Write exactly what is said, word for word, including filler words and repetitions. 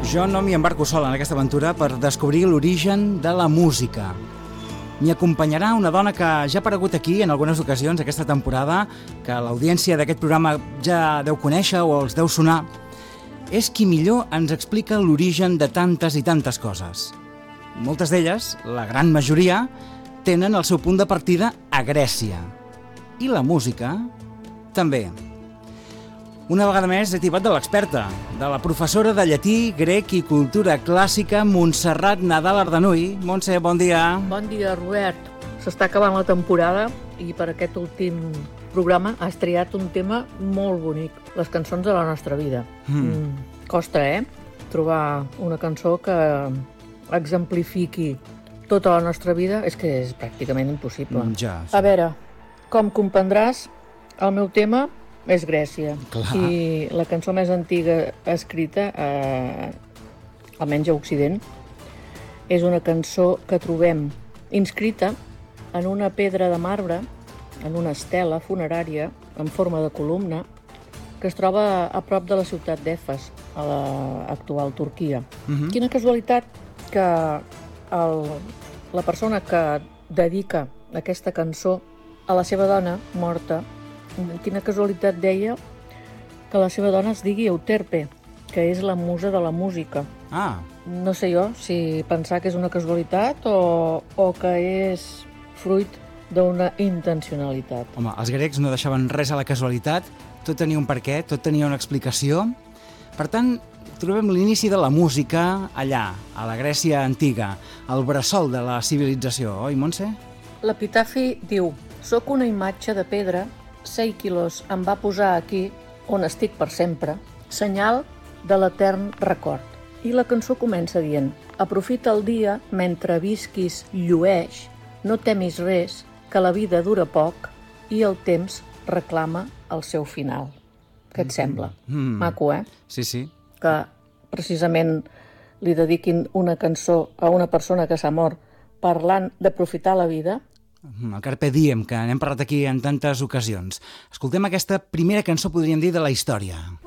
Jo no m'hi embarco sol en aquesta aventura per descobrir l'origen de la música. M'hi acompanyarà una dona que ja ha aparegut aquí en algunes ocasions aquesta temporada, que l'audiència d'aquest programa ja deu conèixer o els deu sonar. És qui millor ens explica l'origen de tantes i tantes coses. Moltes d'elles, la gran majoria, tenen el seu punt de partida a Grècia. I la música, també. Una vegada més he tibat de l'experta, de la professora de llatí, grec i cultura clàssica, Montserrat Nadal Ardanuy. Montse, bon dia. Bon dia, Robert. S'està acabant la temporada i per aquest últim programa has triat un tema molt bonic, les cançons de la nostra vida. Mm. Mm, costa, eh?, trobar una cançó que exemplifiqui tota la nostra vida. És que és pràcticament impossible. Mm, ja, sí. A veure, com comprendràs, el meu tema és Grècia. Clar. I la cançó més antiga escrita, eh, almenys a Occident, és una cançó que trobem inscrita en una pedra de marbre, en una estela funerària en forma de columna, que es troba a prop de la ciutat d'Efes, a l'actual Turquia. Mhm. Quina casualitat que el, la persona que dedica aquesta cançó a la seva dona morta, quina casualitat deia que la seva dona es digui Euterpe, que és la musa de la música. Ah, No sé jo si pensar que és una casualitat o, o que és fruit d'una intencionalitat. home, els grecs no deixaven res a la casualitat, tot tenia un perquè, tot tenia una explicació. Per tant, trobem l'inici de la música allà, a la Grècia antiga, al bressol de la civilització, oi, Montse? L'epitafi diu: «Soc una imatge de pedra, sei quilos em va posar aquí, on estic per sempre, senyal de l'etern record». I la cançó comença dient: «Aprofita el dia mentre visquis llueix, no temis res, que la vida dura poc i el temps reclama el seu final». Què et sembla? Mm. Maco, eh? Sí, sí. Que precisament li dediquin una cançó a una persona que s'ha mort parlant d'aprofitar la vida. El Carpe Diem, que n'hem parlat aquí en tantes ocasions. Escoltem aquesta primera cançó, podríem dir, de la història.